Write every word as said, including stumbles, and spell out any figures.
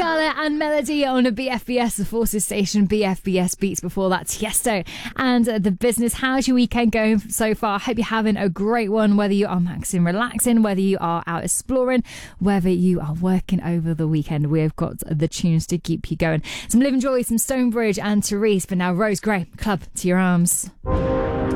Charlotte and Melody on a B F B S, the Forces Station, B F B S Beats. Before that, Tiesto and uh, The Business. How's your weekend going so far? I hope you're having a great one, whether you are maxing, relaxing, whether you are out exploring, whether you are working over the weekend. We've got the tunes to keep you going. Some Living Joy, some Stonebridge and Therese, but now Rose Gray, Club to Your Arms.